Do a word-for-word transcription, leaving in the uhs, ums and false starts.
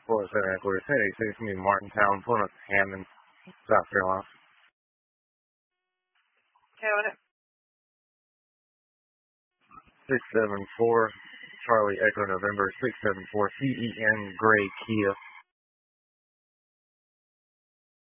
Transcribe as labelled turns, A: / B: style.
A: four seven Equator, ten eighty-six, me Martintown, pulling up to Hammond, South Carolina.
B: Hammond.
A: six seven four, Charlie Echo November, six seven four, C E N Gray Kia.